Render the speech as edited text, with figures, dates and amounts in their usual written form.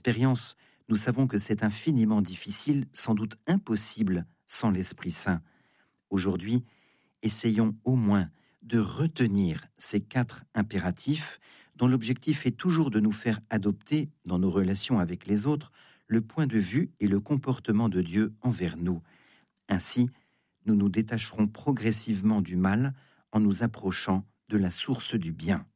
Expérience, nous savons que c'est infiniment difficile, sans doute impossible, sans l'Esprit Saint. Aujourd'hui, essayons au moins de retenir ces 4 impératifs dont l'objectif est toujours de nous faire adopter, dans nos relations avec les autres, le point de vue et le comportement de Dieu envers nous. Ainsi, nous nous détacherons progressivement du mal en nous approchant de la source du bien.